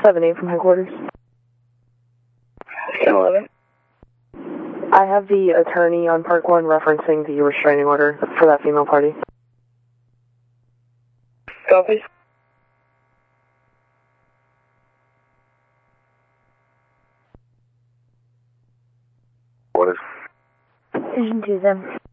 7-8 from headquarters. 10-11. I have the attorney on Park 1 referencing the restraining order for that female party. Copy. What is? Vision 2 them.